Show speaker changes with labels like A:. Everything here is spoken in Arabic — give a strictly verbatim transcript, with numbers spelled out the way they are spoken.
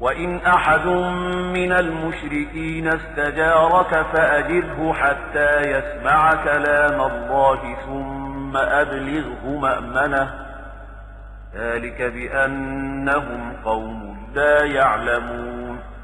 A: وإن أحد من المشركين استجارك فأجره حتى يسمع كلام الله ثم أبلغه مأمنه، ذلك بأنهم قوم لا يعلمون.